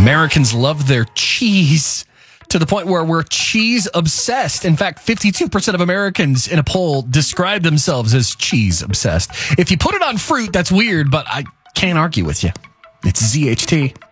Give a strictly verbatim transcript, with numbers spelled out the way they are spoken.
Americans love their cheese to the point where we're cheese obsessed. In fact, fifty-two percent of Americans in a poll describe themselves as cheese obsessed. If you put it on fruit, that's weird, but I can't argue with you. It's Z H T.